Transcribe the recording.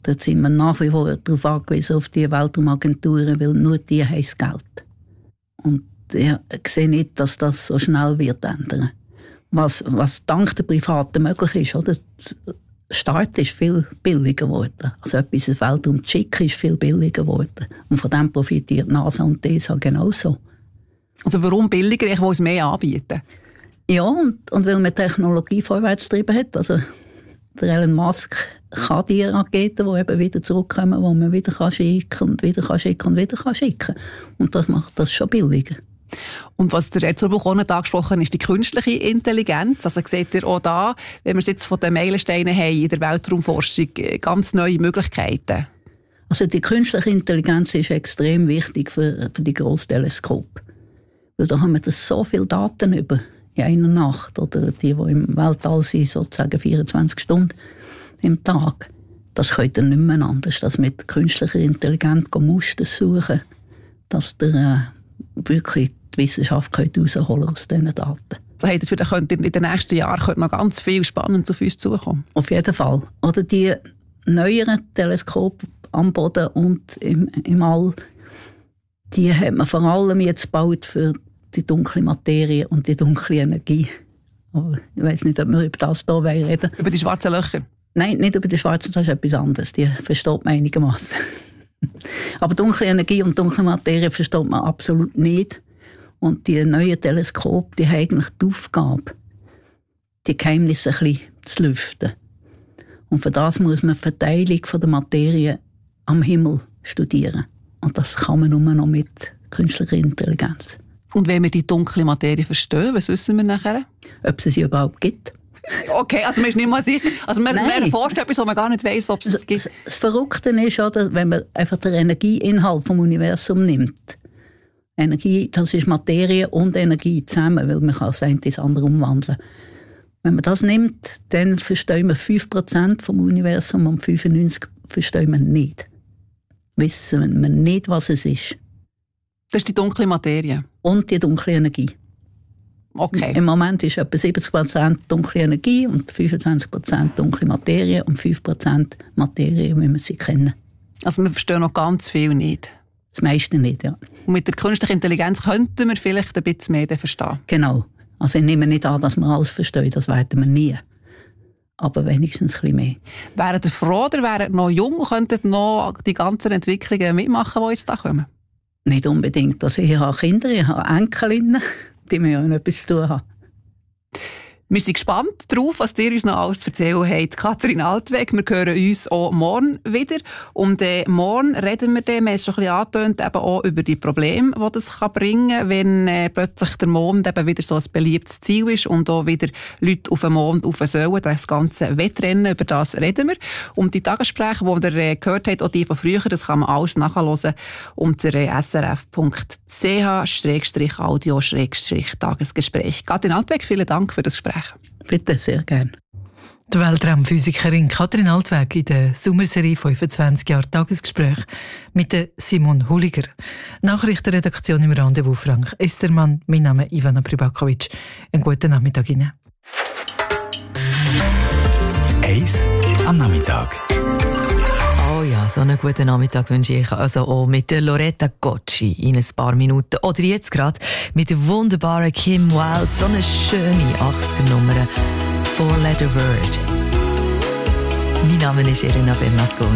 Dort sind wir nach wie vor darauf angewiesen, auf die Weltraumagenturen, weil nur die haben das Geld. Und ich sehe nicht, dass das so schnell wird ändern. Was dank der Privaten möglich ist, oder? Der Start ist viel billiger geworden. Also etwas ins Weltraum zu schicken, ist viel billiger geworden. Und von dem profitiert NASA und die ESA genauso. Also warum billiger? Ich will es mehr anbieten. Ja, und weil man Technologie vorwärts getrieben hat. Also der Elon Musk kann die Raketen, die eben wieder zurückkommen, die man wieder schicken und wieder schicken und wieder schicken. Und das macht das schon billiger. Und was der Erzurbuch auch nicht angesprochen hat, ist die künstliche Intelligenz. Also seht ihr auch da, wenn wir es jetzt von den Meilensteinen haben in der Weltraumforschung, ganz neue Möglichkeiten? Also die künstliche Intelligenz ist extrem wichtig für die Grossteleskope. Weil da haben wir so viele Daten über in einer Nacht oder die im Weltall sind, sozusagen 24 Stunden im Tag. Das könnt ihr nicht mehr anders, dass mit künstlicher Intelligenz Muster suchen, dass ihr wirklich die Wissenschaft herausholen aus diesen Daten. Das heisst, in den nächsten Jahren noch ganz viel Spannendes auf uns zukommen. Auf jeden Fall. Oder die neueren Teleskope am Boden und im All, die hat man vor allem jetzt gebaut für die dunkle Materie und die dunkle Energie. Aber ich weiss nicht, ob wir über das hier reden. Über die schwarzen Löcher? Nein, nicht über die schwarzen, das ist etwas anderes. Die versteht man einigermaßen. Aber dunkle Energie und dunkle Materie versteht man absolut nicht. Und die neuen Teleskope, die haben eigentlich die Aufgabe, die Geheimnisse ein bisschen zu lüften. Und für das muss man die Verteilung der Materie am Himmel studieren. Und das kann man nur noch mit künstlicher Intelligenz. Und wenn wir die dunkle Materie verstehen, was wissen wir nachher? Ob es sie überhaupt gibt. Okay, also man ist nicht mal sicher. Also man erforscht etwas, wo man gar nicht weiss, ob es es gibt. Das Verrückte ist, oder, wenn man einfach den Energieinhalt vom Universum nimmt. Energie, das ist Materie und Energie zusammen, weil man kann das eine ins andere umwandeln. Wenn man das nimmt, dann verstehen wir 5% vom Universum und 95% verstehen wir nicht. Wissen wir nicht, was es ist. Das ist die dunkle Materie? Und die dunkle Energie. Okay. Im Moment ist etwa 70% dunkle Energie und 25% dunkle Materie und 5% Materie, wie wir sie kennen. Also wir verstehen noch ganz viel nicht? Das meiste nicht, ja. Und mit der künstlichen Intelligenz könnten wir vielleicht ein bisschen mehr verstehen? Genau. Also ich nehme nicht an, dass wir alles verstehen, das werden wir nie. Aber wenigstens ein bisschen mehr. Wären ihr froh oder wären noch jung und könnten noch die ganzen Entwicklungen mitmachen, die jetzt da kommen? Nicht unbedingt. Also ich habe Kinder, ich habe Enkelinnen, die mir ja etwas zu tun haben. Wir sind gespannt darauf, was ihr uns noch alles zu erzählen habt. Katrin Altweg, wir hören uns auch morgen wieder. Und morgen reden wir dann, wir haben es schon ein bisschen angetönt, eben auch über die Probleme, die das bringen kann, wenn plötzlich der Mond eben wieder so ein beliebtes Ziel ist und auch wieder Leute auf den Mond rauf sollen. Das ganze Wettrennen, über das reden wir. Und die Tagesgespräche, die ihr gehört habt, auch die von früher, das kann man alles nachhören unter srf.ch-audio-tagesgespräch. Katrin Altweg, vielen Dank für das Gespräch. Bitte, sehr gerne. Die Weltraumphysikerin Katrin Altweg in der Sommerserie 25 Jahre Tagesgespräch mit der Simon Hulliger. Nachrichtenredaktion im Rendezvous Frank Estermann. Mein Name ist Ivana Pribakovic. Einen guten Nachmittag Ihnen. Eis am Nachmittag. Oh ja, so einen guten Nachmittag wünsche ich also auch mit der Loretta Gocci in ein paar Minuten. Oder jetzt gerade mit der wunderbaren Kim Wilde. So eine schöne 80er-Nummer. Four-Letter Word. Mein Name ist Irina Bernasconi.